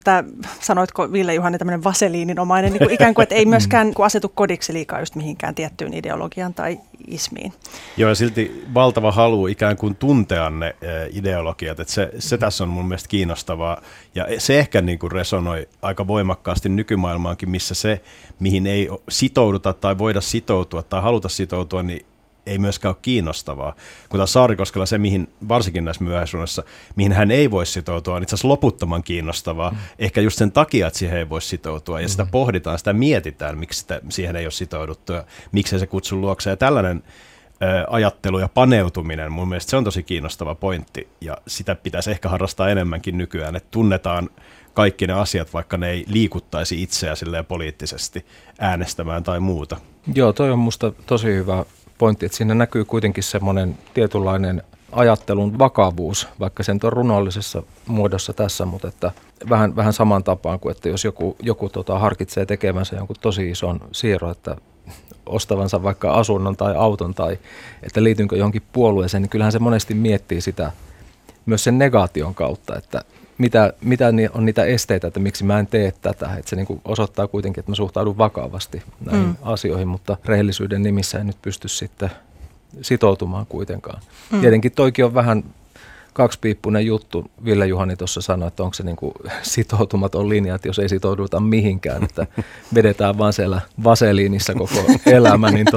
Sanoitko Ville-Juhani tämmöinen vaseliininomainen, niin kuin ikään kuin, että ei myöskään asetu kodiksi liikaa just mihinkään tiettyyn ideologiaan tai ismiin. Joo, ja silti valtava halu ikään kuin tuntea ne ideologiat, että se tässä on mun mielestä kiinnostavaa, ja se ehkä niin kuin resonoi aika voimakkaasti nykymaailmaankin, missä se, mihin ei sitouduta tai voida sitoutua tai haluta sitoutua, niin ei myöskään ole kiinnostavaa. Kun taas Saarikoskella se, mihin varsinkin näissä myöhäisuudessa, mihin hän ei voi sitoutua, on itse asiassa loputtoman kiinnostavaa. Ehkä just sen takia, että siihen ei voi sitoutua. Ja sitä pohditaan, sitä mietitään, miksi siihen ei ole sitouduttu ja miksi se kutsu luokseen. Ja tällainen ajattelu ja paneutuminen, mun mielestä se on tosi kiinnostava pointti. Ja sitä pitäisi ehkä harrastaa enemmänkin nykyään, että tunnetaan kaikki ne asiat, vaikka ne ei liikuttaisi itseä silleen poliittisesti äänestämään tai muuta. Joo, toi on musta tosi hyvä pointti, että siinä näkyy kuitenkin semmoinen tietynlainen ajattelun vakavuus, vaikka sen on runollisessa muodossa tässä, mutta että vähän saman tapaan kuin, että jos joku harkitsee tekevänsä jonkun tosi ison siirron, että ostavansa vaikka asunnon tai auton tai että liitynkö johonkin puolueeseen, niin kyllähän se monesti miettii sitä myös sen negaation kautta, että mitä on niitä esteitä, että miksi mä en tee tätä. Että se niin kuin osoittaa kuitenkin, että mä suhtaudun vakavasti näihin asioihin, mutta rehellisyyden nimissä en nyt pysty sitten sitoutumaan kuitenkaan. Tietenkin toikin on vähän kaksipiippunen juttu. Ville-Juhani tuossa sanoi, että onko se niin kuin sitoutumaton linja, että jos ei sitouduta mihinkään, että vedetään vaan siellä vaseliinissa koko elämä, niin,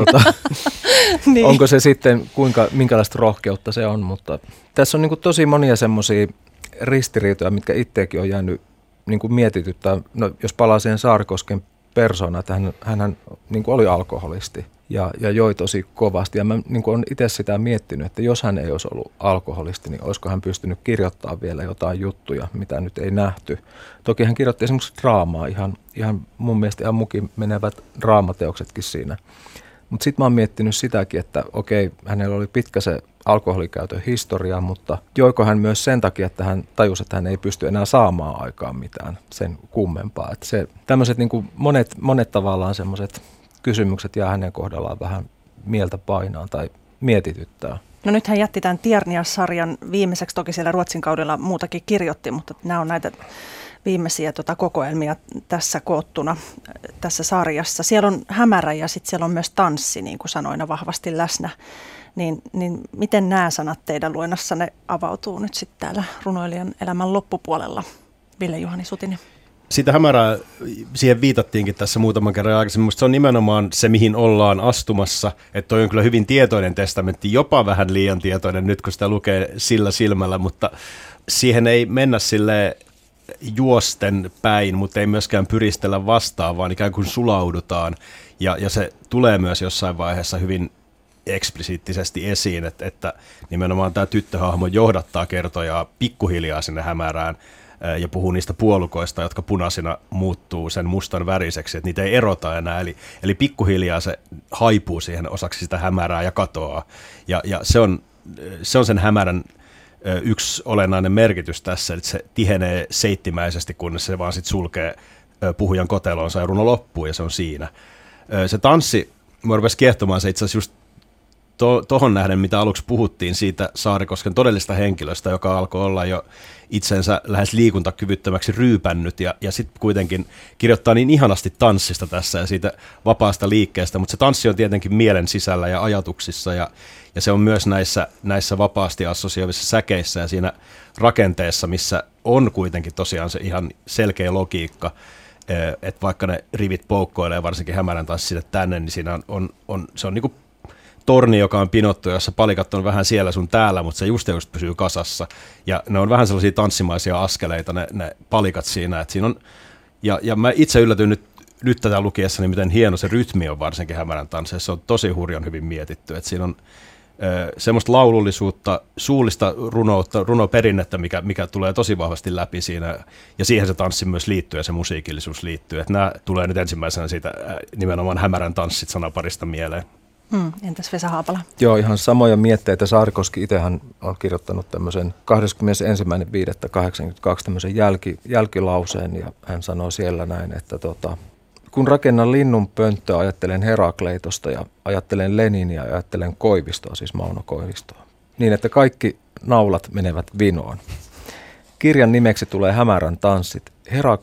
niin onko se sitten, minkälaista rohkeutta se on. Mutta tässä on niin kuin tosi monia semmoisia ristiriitoja, mitkä itseäkin on jäänyt niin kuin mietityttää. No, jos palaa siihen Saarikosken persoonaan, että hän niin kuin oli alkoholisti ja joi tosi kovasti. Ja mä niin kuin olen itse sitä miettinyt, että jos hän ei olisi ollut alkoholisti, niin olisiko hän pystynyt kirjoittamaan vielä jotain juttuja, mitä nyt ei nähty. Toki hän kirjoitti esimerkiksi draamaa, ihan mun mielestä ihan mukin menevät draamateoksetkin siinä. Mutta sitten mä oon miettinyt sitäkin, että okei, hänellä oli pitkä se alkoholikäytön historia, mutta joiko hän myös sen takia, että hän tajusi, että hän ei pysty enää saamaan aikaan mitään sen kummempaa. Että se tämmöiset niin kuin monet tavallaan semmoiset kysymykset jää hänen kohdallaan vähän mieltä painaan tai mietityttää. No nyt hän jätti tämän Tiernia-sarjan viimeiseksi, toki siellä Ruotsin kaudella muutakin kirjoitti, mutta nämä on näitä viimeisiä kokoelmia tässä koottuna tässä sarjassa. Siellä on hämärä ja sitten siellä on myös tanssi, niin kuin sanoina, vahvasti läsnä. Niin miten nämä sanat teidän luennassanne avautuu nyt sitten täällä runoilijan elämän loppupuolella, Ville-Juhani Sutinen? Sitä hämärää, siihen viitattiinkin tässä muutaman kerran aikaisemmin. Minusta se on nimenomaan se, mihin ollaan astumassa. Että toi on kyllä hyvin tietoinen testamentti, jopa vähän liian tietoinen nyt, kun sitä lukee sillä silmällä, mutta siihen ei mennä silleen juosten päin, mutta ei myöskään pyristellä vastaan, vaan ikään kuin sulaudutaan. Ja se tulee myös jossain vaiheessa hyvin eksplisiittisesti esiin, että nimenomaan tämä tyttöhahmo johdattaa kertojaa pikkuhiljaa sinne hämärään ja puhuu niistä puolukoista, jotka punaisina muuttuu sen mustan väriseksi, että niitä ei erota enää. Eli pikkuhiljaa se haipuu siihen osaksi sitä hämärää ja katoaa. Ja se on sen hämärän yksi olennainen merkitys tässä, että se tihenee seittimäisesti, kunnes se vaan sitten sulkee puhujan koteloonsa ja runo loppuu, ja se on siinä. Se tanssi, mä rupesi kiehtomaan se itse asiassa just tohon nähden, mitä aluksi puhuttiin siitä Saarikosken todellista henkilöstä, joka alkoi olla jo itsensä lähes liikuntakyvyttömäksi ryypännyt, ja sitten kuitenkin kirjoittaa niin ihanasti tanssista tässä ja siitä vapaasta liikkeestä, mutta se tanssi on tietenkin mielen sisällä ja ajatuksissa, ja se on myös näissä vapaasti assosioivissa säkeissä ja siinä rakenteessa, missä on kuitenkin tosiaan se ihan selkeä logiikka, että vaikka ne rivit poukkoilee varsinkin hämärän tanssi sinne tänne, niin siinä se on niin kuin torni, joka on pinottu, jossa palikat on vähän siellä sun täällä, mutta se just pysyy kasassa. Ja ne on vähän sellaisia tanssimaisia askeleita, ne palikat siinä. Että siinä on, ja mä itse yllätyin nyt tätä lukiessani, miten hieno se rytmi on varsinkin hämärän tansseissa. Se on tosi hurjan hyvin mietitty. Että siinä on semmoista laulullisuutta, suullista runoperinnettä, mikä tulee tosi vahvasti läpi siinä. Ja siihen se tanssi myös liittyy ja se musiikillisuus liittyy. Että nämä tulee nyt ensimmäisenä siitä nimenomaan hämärän tanssit sanaparista mieleen. Entäs Vesa Haapala? Joo, ihan samoja mietteitä. Saarikoski itsehän on kirjoittanut tämmöisen 21.5.82 tämmöisen jälkilauseen, ja hän sanoo siellä näin, että kun rakennan linnun pönttöä, ajattelen Herakleitosta ja ajattelen Leninia ja ajattelen Koivistoa, siis Mauno Koivistoa, niin että kaikki naulat menevät vinoon. Kirjan nimeksi tulee Hämärän tanssit.